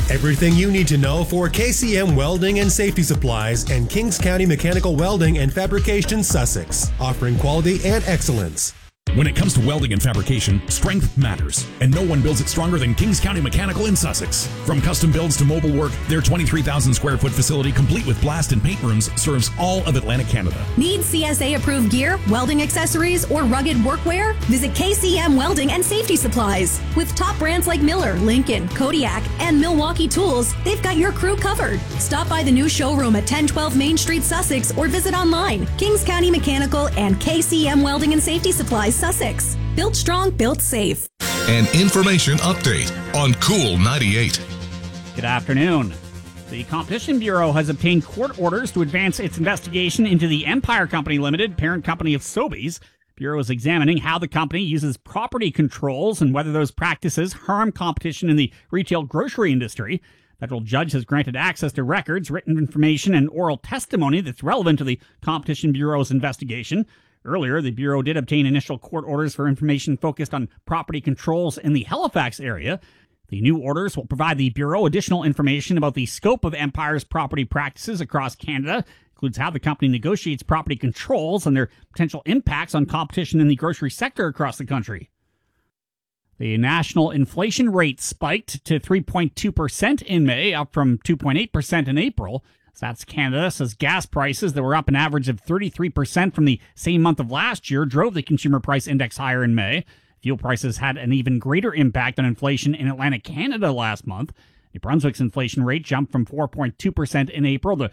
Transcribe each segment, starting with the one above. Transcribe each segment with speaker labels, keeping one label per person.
Speaker 1: Everything you need to know for KCM Welding and Safety Supplies and Kings County Mechanical Welding and Fabrication, Sussex, offering quality and excellence.
Speaker 2: When it comes to welding and fabrication, strength matters, and no one builds it stronger than Kings County Mechanical in Sussex. From custom builds to mobile work, their 23,000 square foot facility, complete with blast and paint rooms, serves all of Atlantic Canada.
Speaker 3: Need CSA-approved gear, welding accessories, or rugged workwear? Visit KCM Welding and Safety Supplies. With top brands like Miller, Lincoln, Kodiak, and Milwaukee Tools, they've got your crew covered. Stop by the new showroom at 1012 Main Street, Sussex, or visit online. Kings County Mechanical and KCM Welding and Safety Supplies, Sussex. Built strong, built safe.
Speaker 4: An information update on Cool 98.
Speaker 5: Good afternoon. The Competition Bureau has obtained court orders to advance its investigation into the Empire Company Limited, parent company of Sobeys. The Bureau is examining how the company uses property controls and whether those practices harm competition in the retail grocery industry. A federal judge has granted access to records, written information, and oral testimony that's relevant to the Competition Bureau's investigation. Earlier, the Bureau did obtain initial court orders for information focused on property controls in the Halifax area. The new orders will provide the Bureau additional information about the scope of Empire's property practices across Canada, includes how the company negotiates property controls and their potential impacts on competition in the grocery sector across the country. The national inflation rate spiked to 3.2% in May, up from 2.8% in April. Stats Canada says gas prices that were up an average of 33% from the same month of last year drove the consumer price index higher in May. Fuel prices had an even greater impact on inflation in Atlantic Canada last month. New Brunswick's inflation rate jumped from 4.2% in April to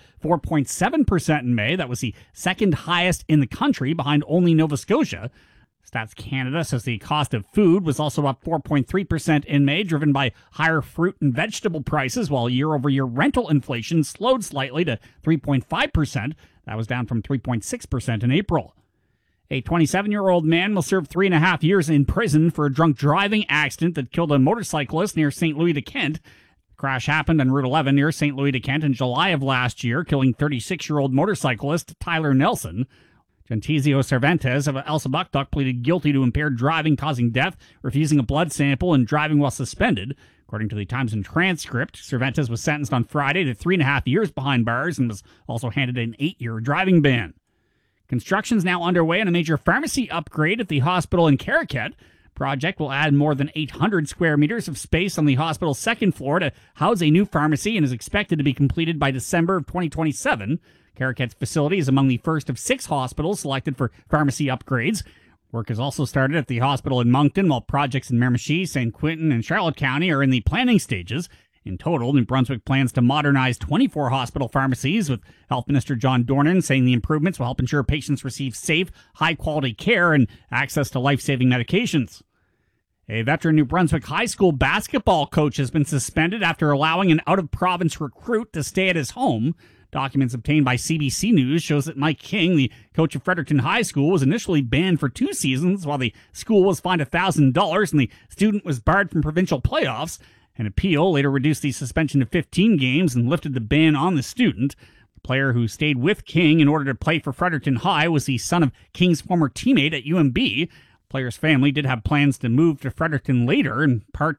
Speaker 5: 4.7% in May. That was the second highest in the country, behind only Nova Scotia. Stats Canada says the cost of food was also up 4.3% in May, driven by higher fruit and vegetable prices, while year-over-year rental inflation slowed slightly to 3.5%. That was down from 3.6% in April. A 27-year-old man will serve 3.5 years in prison for a drunk driving accident that killed a motorcyclist near St. Louis de Kent. The crash happened on Route 11 near St. Louis de Kent in July of last year, killing 36-year-old motorcyclist Tyler Nelson. Gentizio Cervantes of Elsa Bucktuck pleaded guilty to impaired driving causing death, refusing a blood sample, and driving while suspended. According to the Times and Transcript, Cervantes was sentenced on Friday to 3.5 years behind bars and was also handed an 8-year driving ban. Construction is now underway on a major pharmacy upgrade at the hospital in Caraquet. Project will add more than 800 square meters of space on the hospital's second floor to house a new pharmacy and is expected to be completed by December of 2027. Caraquet's facility is among the first of 6 hospitals selected for pharmacy upgrades. Work has also started at the hospital in Moncton, while projects in Miramichi, St. Quentin, and Charlotte County are in the planning stages. In total, New Brunswick plans to modernize 24 hospital pharmacies, with Health Minister John Dornan saying the improvements will help ensure patients receive safe, high-quality care and access to life-saving medications. A veteran New Brunswick high school basketball coach has been suspended after allowing an out-of-province recruit to stay at his home. Documents obtained by CBC News shows that Mike King, the coach of Fredericton High School, was initially banned for 2 seasons, while the school was fined $1,000 and the student was barred from provincial playoffs. An appeal later reduced the suspension to 15 games and lifted the ban on the student. The player who stayed with King in order to play for Fredericton High was the son of King's former teammate at UMB. The player's family did have plans to move to Fredericton later, in part